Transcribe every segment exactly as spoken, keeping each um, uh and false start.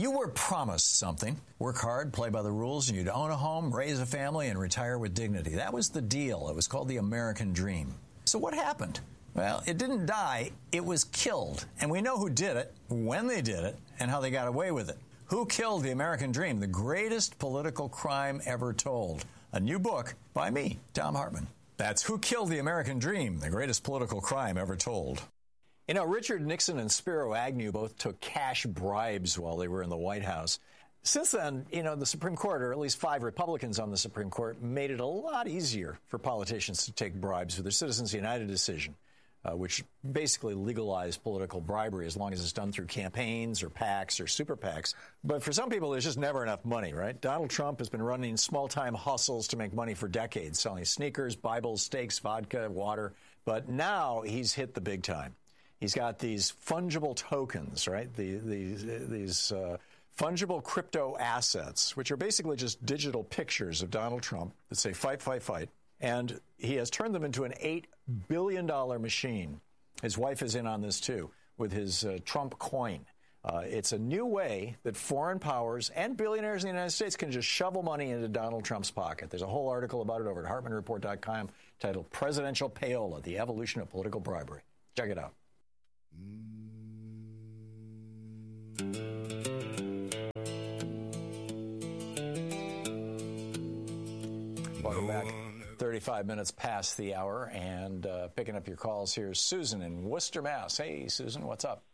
You were promised something. Work hard, play by the rules, and you'd own a home, raise a family, and retire with dignity. That was the deal. It was called the American Dream. So what happened? Well, it didn't die. It was killed. And we know who did it, when they did it, and how they got away with it. Who killed the American Dream? The greatest political crime ever told. A new book by me, Thom Hartmann. That's Who Killed the American Dream, the greatest political crime ever told. You know, Richard Nixon and Spiro Agnew both took cash bribes while they were in the White House. Since then, you know, the Supreme Court, or at least five Republicans on the Supreme Court, made it a lot easier for politicians to take bribes with their Citizens United decision, uh, which basically legalized political bribery as long as it's done through campaigns or PACs or super PACs. But for some people, there's just never enough money, right? Donald Trump has been running small-time hustles to make money for decades, selling sneakers, Bibles, steaks, vodka, water. But now he's hit the big time. He's got these fungible tokens, right? The, the, these uh, fungible crypto assets, which are basically just digital pictures of Donald Trump that say fight, fight, fight. And he has turned them into an eight billion dollars machine. His wife is in on this, too, with his uh, Trump coin. Uh, it's a new way that foreign powers and billionaires in the United States can just shovel money into Donald Trump's pocket. There's a whole article about it over at Hartmann Report dot com titled Presidential Payola, the Evolution of Political Bribery. Check it out. Welcome back. thirty-five minutes past the hour, and uh, picking up your calls, here's Susan in Worcester, Mass. Hey, Susan, what's up?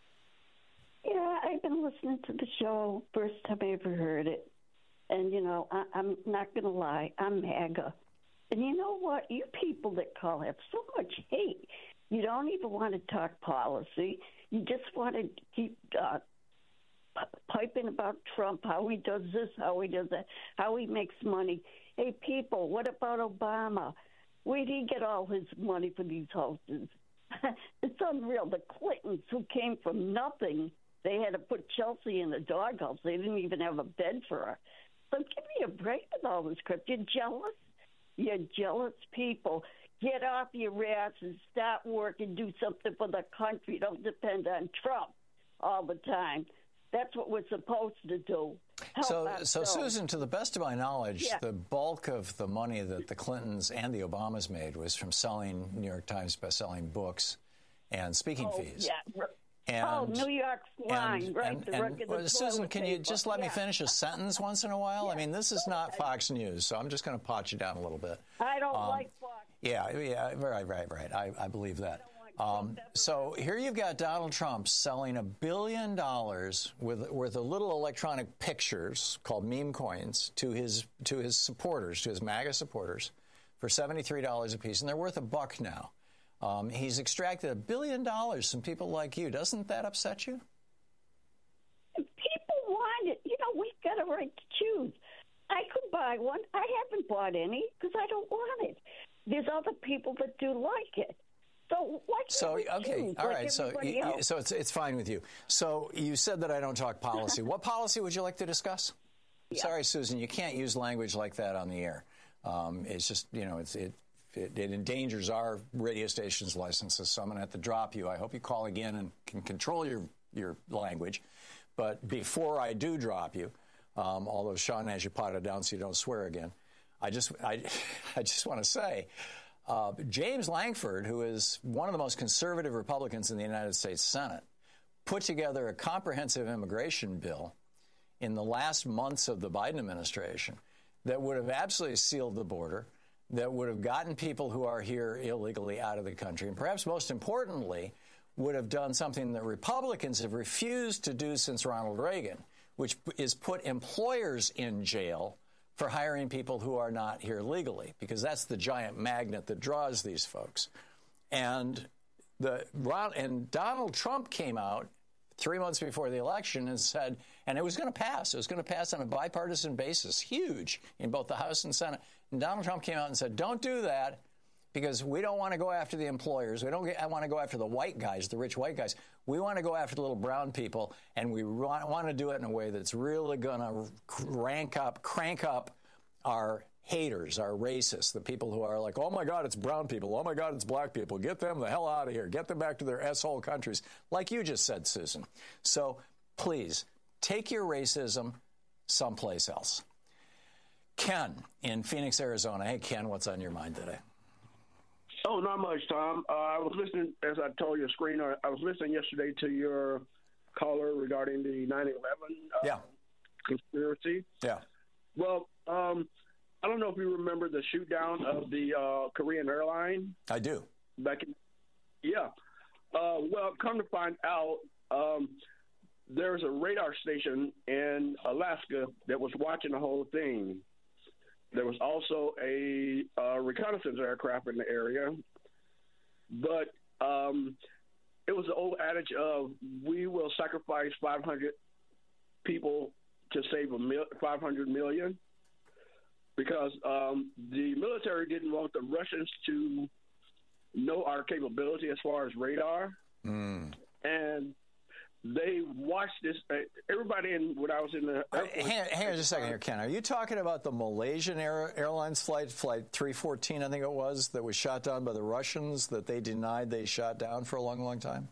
Yeah, I've been listening to the show, first time I ever heard it. And, you know, I, I'm not going to lie, I'm MAGA. And you know what? You people that call have so much hate. You don't even want to talk policy. You just want to keep uh, piping about Trump, how he does this, how he does that, how he makes money. Hey, people, what about Obama? Where did he get all his money for these houses? It's unreal. The Clintons, who came from nothing, they had to put Chelsea in the doghouse. They didn't even have a bed for her. So give me a break with all this crap. You're jealous? You're jealous people. Get off your ass and start working, do something for the country. Don't depend on Trump all the time. That's what we're supposed to do. Help so, so Susan, to the best of my knowledge, yeah. the bulk of the money that the Clintons and the Obamas made was from selling New York Times bestselling books and speaking oh, fees. Yeah. And, oh, New York's line, and, right? And, the and, well, Susan, can you just let yeah. me finish a sentence once in a while? Yeah. I mean, this is not Fox News, so I'm just going to pot you down a little bit. I don't um, like Fox. Yeah, yeah, right, right, right. I, I believe that. Um, so here you've got Donald Trump selling a billion dollars with worth of little electronic pictures called meme coins to his to his supporters, to his MAGA supporters, for seventy-three dollars a piece, and they're worth a buck now. Um, he's extracted a billion dollars from people like you. Doesn't that upset you? People want it. You know, we've got a right to choose. I could buy one. I haven't bought any because I don't want it. There's other people that do like it. So why can't So we okay, choose all like right. So everybody you, else? so it's it's fine with you. So you said that I don't talk policy. What policy would you like to discuss? Yeah. Sorry, Susan, you can't use language like that on the air. Um, it's just you know it's it. It, it endangers our radio station's licenses, so I'm going to have to drop you. I hope you call again and can control your, your language. But before I do drop you, um, although Sean has you potted down so you don't swear again, I just I, I just want to say, uh, James Lankford, who is one of the most conservative Republicans in the United States Senate, put together a comprehensive immigration bill in the last months of the Biden administration that would have absolutely sealed the border, that would have gotten people who are here illegally out of the country, and perhaps most importantly, would have done something that Republicans have refused to do since Ronald Reagan, which is put employers in jail for hiring people who are not here legally, because that's the giant magnet that draws these folks. And the and Donald Trump came out three months before the election and said, and it was going to pass. It was going to pass on a bipartisan basis, huge, in both the House and Senate. And Donald Trump came out and said, don't do that because we don't want to go after the employers. We don't get, I want to go after the white guys, the rich white guys. We want to go after the little brown people, and we want, want to do it in a way that's really going to rank up, crank up our haters, our racists, the people who are like, oh, my God, it's brown people. Oh, my God, it's black people. Get them the hell out of here. Get them back to their S-hole countries, like you just said, Susan. So please take your racism someplace else. Ken in Phoenix, Arizona. Hey, Ken, what's on your mind today? Oh, not much, Tom. Uh, I was listening, as I told your screener, I was listening yesterday to your caller regarding the nine eleven uh, yeah. conspiracy. Yeah. Well, um, I don't know if you remember the shoot down of the uh, Korean airline. I do. Back in, yeah. Uh, well, come to find out, um, there's a radar station in Alaska that was watching the whole thing. There was also a uh, reconnaissance aircraft in the area, but um, it was the old adage of we will sacrifice five hundred people to save a mil- five hundred million, because um, the military didn't want the Russians to know our capability as far as radar, mm. and they watched this. Uh, everybody in when I was in the uh, hang, hang on just a second here, Ken. Are you talking about the Malaysian Air, Airlines flight, flight three fourteen, I think it was, that was shot down by the Russians that they denied they shot down for a long, long time?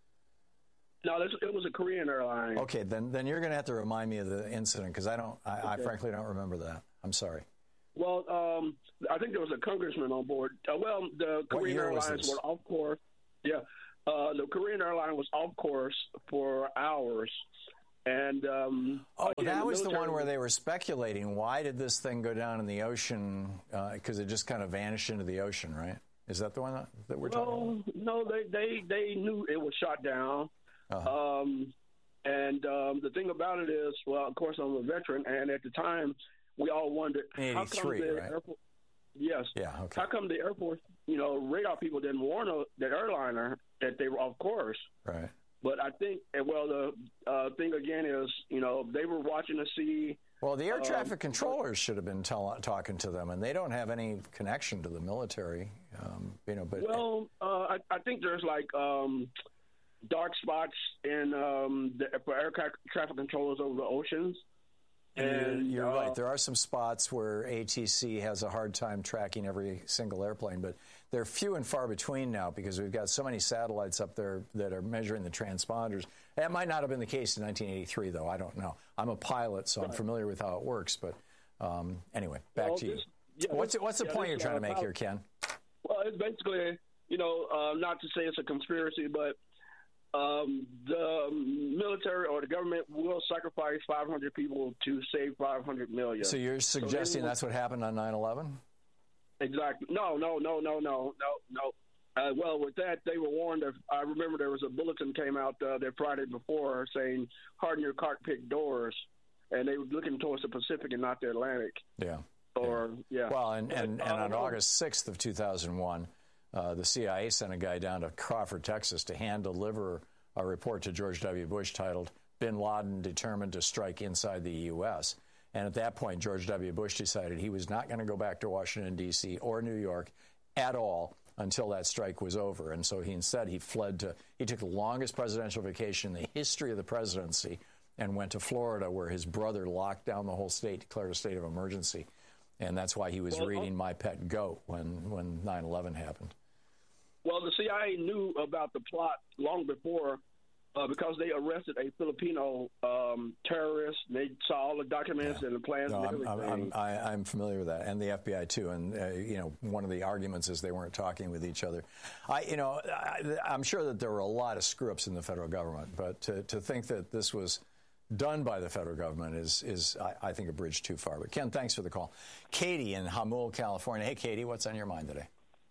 No, this, it was a Korean airline. Okay, then then you're going to have to remind me of the incident, because I don't. I, okay. I frankly don't remember that. I'm sorry. Well, um, I think there was a congressman on board. Uh, well, the Korean Airlines were off course. Yeah. Uh, the Korean airline was off course for hours, and um, oh, again, that was the one was, where they were speculating. Why did this thing go down in the ocean? Because uh, it just kind of vanished into the ocean, right? Is that the one that, that we're well, talking about? No, they, they they knew it was shot down, uh-huh. um, and um, the thing about it is, well, of course, I'm a veteran, and at the time, we all wondered how come the right? Air Force, yes, yeah, okay. How come the Air Force, you know, radar people didn't warn the airliner that they were off course? Right. But I think, well, the uh, thing again is, you know, they were watching to see. Well, the air traffic um, controllers should have been tell- talking to them, and they don't have any connection to the military, um, you know. But well, uh, I, I think there's like um, dark spots in um, the, for air tra- traffic controllers over the oceans. And you're, you're uh, right. There are some spots where A T C has a hard time tracking every single airplane, but they're few and far between now because we've got so many satellites up there that are measuring the transponders. That might not have been the case in nineteen eighty-three, though. I don't know. I'm a pilot, so I'm familiar with how it works. But um, anyway, back well, to you. This, yeah, what's the, what's the yeah, point you're this, trying uh, to make here, Ken? Well, it's basically, you know, uh, not to say it's a conspiracy, but Um, the military or the government will sacrifice five hundred people to save five hundred million. So you're suggesting so that's what happened on nine eleven? Exactly. No, no, no, no, no, no, no. Uh, well, with that, they were warned. Of, I remember there was a bulletin came out uh, that Friday before saying, harden your cockpit doors. And they were looking towards the Pacific and not the Atlantic. Yeah. Or, yeah. yeah. Well, and, and, but, and on uh, August sixth of two thousand one, Uh, the C I A sent a guy down to Crawford, Texas, to hand-deliver a report to George W. Bush titled, Bin Laden Determined to Strike Inside the U S And at that point, George W. Bush decided he was not going to go back to Washington, D C or New York at all until that strike was over. And so he instead, he fled to, he took the longest presidential vacation in the history of the presidency and went to Florida, where his brother locked down the whole state, declared a state of emergency. And that's why he was well, reading My Pet Goat when, when nine eleven happened. Well, the C I A knew about the plot long before uh, because they arrested a Filipino um, terrorist. They saw all the documents yeah. and the plans no, and I'm, everything. I'm, I'm, I'm familiar with that, and the F B I too. And uh, you know, one of the arguments is they weren't talking with each other. I, you know, I, I'm sure that there were a lot of screw-ups in the federal government, but to, to think that this was done by the federal government is, is I, I think, a bridge too far. But Ken, thanks for the call. Katie in Hamul, California. Hey, Katie, what's on your mind today?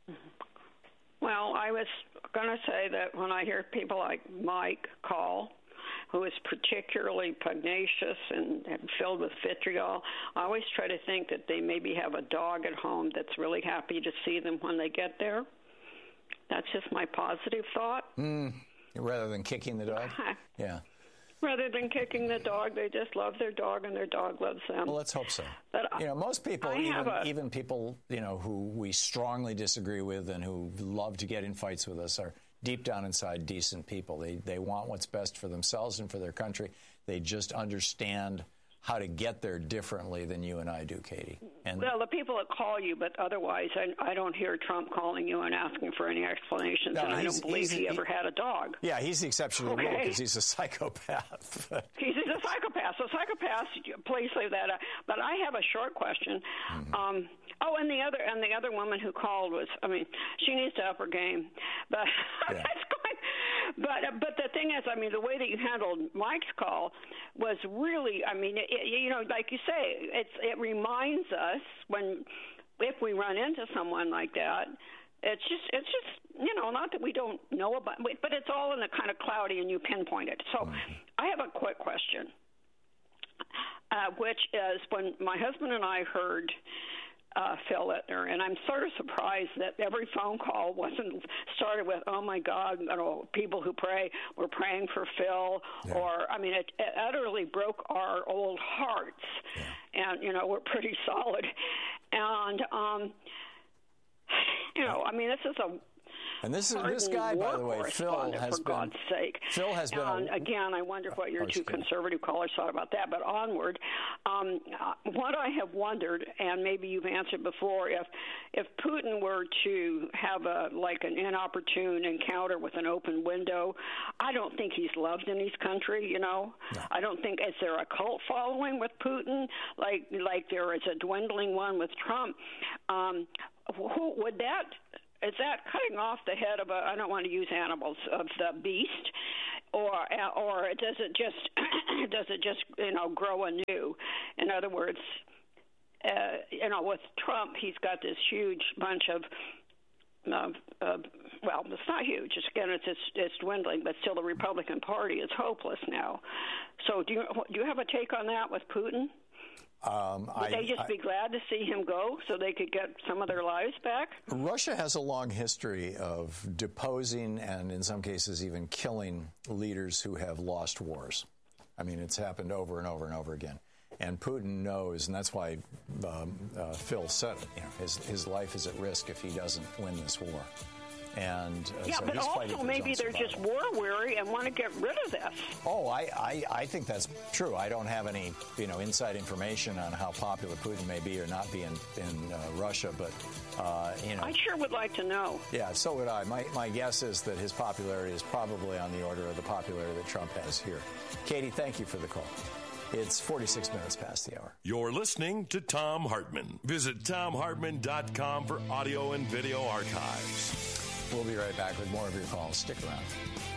Well, I was going to say that when I hear people like Mike call, who is particularly pugnacious and, and filled with vitriol, I always try to think that they maybe have a dog at home that's really happy to see them when they get there. That's just my positive thought. Mm, rather than kicking the dog? Yeah. Rather than kicking the dog, they just love their dog, and their dog loves them. Well, let's hope so. But you know, most people, I even, a, even people, you know, who we strongly disagree with and who love to get in fights with us are deep down inside decent people. They they want what's best for themselves and for their country. They just understand how to get there differently than you and I do, Katie. And well, the people that call you, but otherwise, I, I don't hear Trump calling you and asking for any explanations, no, and I don't believe he ever had a dog. Yeah, he's the exception to the okay. rule because he's a psychopath. he's, he's a psychopath. So psychopaths, please leave that out. But I have a short question. Mm-hmm. Um, oh, and the other and the other woman who called was, I mean, she needs to up her game. But yeah. that's going. But but the thing is, I mean, the way that you handled Mike's call was really, I mean, it, you know, like you say, it's it reminds us when if we run into someone like that, it's just it's just you know, not that we don't know about, but it's all in a kind of cloudy and you pinpoint it. So mm-hmm. I have a quick question, uh, which is when my husband and I heard. Uh, Phil Ittner, and I'm sort of surprised that every phone call wasn't started with, oh, my God, you know, people who pray, we're praying for Phil, yeah. or, I mean, it, it utterly broke our old hearts, yeah. and, you know, we're pretty solid. And, um, you know, I mean, this is a And this is this guy, by the way, Phil has for been. God's sake. Phil has been. And a, again, I wonder what your oh, two conservative callers thought about that. But onward, um, what I have wondered, and maybe you've answered before, if if Putin were to have a like an inopportune encounter with an open window, I don't think he's loved in his country. You know, no. I don't think is there a cult following with Putin, like like there is a dwindling one with Trump. Um, who would that? Is that cutting off the head of a, I don't want to use animals, of the beast, or or does it just does it just you know grow anew? In other words, uh, you know, with Trump, he's got this huge bunch of, uh, uh, well, it's not huge. It's, again, it's, it's it's dwindling, but still, the Republican Party is hopeless now. So, do you do you have a take on that with Putin? Um, Would I, they just I, be glad to see him go so they could get some of their lives back? Russia has a long history of deposing and, in some cases, even killing leaders who have lost wars. I mean, it's happened over and over and over again. And Putin knows, and that's why um, uh, Phil said it. You know, his, his life is at risk if he doesn't win this war. And uh, yeah, so but he's also maybe they're survival. just war weary and want to get rid of this. Oh, I, I, I think that's true. I don't have any, you know, inside information on how popular Putin may be or not be in, in uh, Russia, but, uh, you know. I sure would like to know. Yeah, so would I. My, my guess is that his popularity is probably on the order of the popularity that Trump has here. Katie, thank you for the call. It's forty-six minutes past the hour. You're listening to Thom Hartmann. Visit Thom Hartmann dot com for audio and video archives. We'll be right back with more of your calls. Stick around.